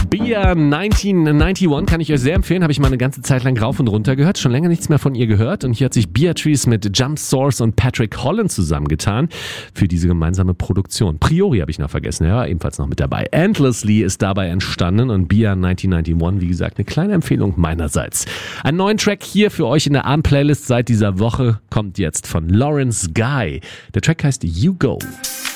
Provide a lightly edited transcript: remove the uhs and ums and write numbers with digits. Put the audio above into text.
Bia 1991 kann ich euch sehr empfehlen, habe ich mal eine ganze Zeit lang rauf und runter gehört, schon länger nichts mehr von ihr gehört und hier hat sich Beatrice mit Jump Source und Patrick Holland zusammengetan für diese gemeinsame Produktion. Priori habe ich noch vergessen, ja, ebenfalls noch mit dabei. Endlessly ist dabei entstanden und Bia 1991, wie gesagt, eine kleine Empfehlung meinerseits. Einen neuen Track hier für euch in der Abend-Playlist seit dieser Woche kommt jetzt von Lawrence Guy. Der Track heißt You Go.